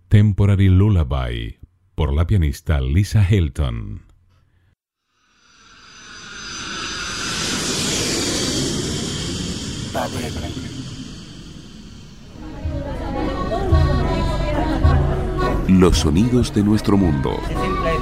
Temporary Lullaby, por la pianista Lisa Hilton. Los sonidos de nuestro mundo.